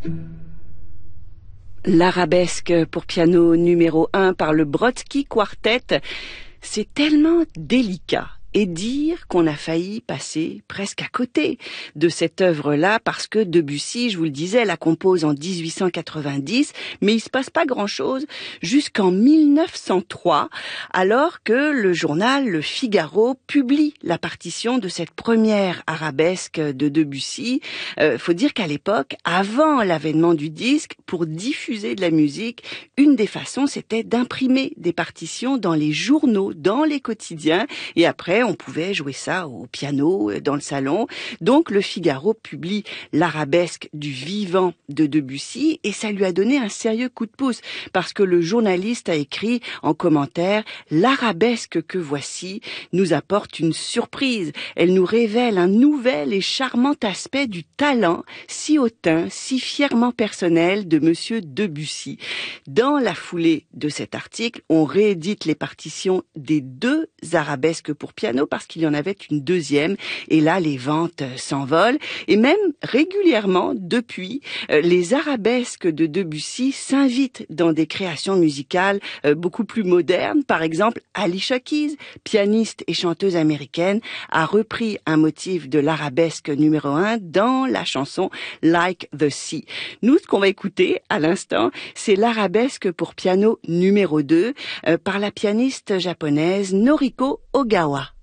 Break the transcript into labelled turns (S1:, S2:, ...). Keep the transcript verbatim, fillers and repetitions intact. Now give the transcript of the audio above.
S1: L'arabesque pour piano numéro un par le Brodsky Quartet, c'est tellement délicat. Et dire qu'on a failli passer presque à côté de cette œuvre-là parce que Debussy, je vous le disais, la compose en dix-huit cent quatre-vingt-dix, mais il se passe pas grand-chose jusqu'en mille neuf cent trois, alors que le journal Le Figaro publie la partition de cette première arabesque de Debussy. Euh, faut dire qu'à l'époque, avant l'avènement du disque, pour diffuser de la musique, une des façons, c'était d'imprimer des partitions dans les journaux, dans les quotidiens, et après, on pouvait jouer ça au piano, dans le salon. Donc, le Figaro publie l'arabesque du vivant de Debussy et ça lui a donné un sérieux coup de pouce parce que le journaliste a écrit en commentaire « L'arabesque que voici nous apporte une surprise. Elle nous révèle un nouvel et charmant aspect du talent si hautain, si fièrement personnel de Monsieur Debussy. » Dans la foulée de cet article, on réédite les partitions des deux arabesques pour piano parce qu'il y en avait une deuxième et là les ventes s'envolent et même régulièrement depuis les arabesques de Debussy s'invitent dans des créations musicales beaucoup plus modernes. Par exemple, Alicia Keys, pianiste et chanteuse américaine, a repris un motif de l'arabesque numéro un dans la chanson Like the Sea. Nous, ce qu'on va écouter à l'instant, c'est l'arabesque pour piano numéro deux par la pianiste japonaise Noriko Ogawa.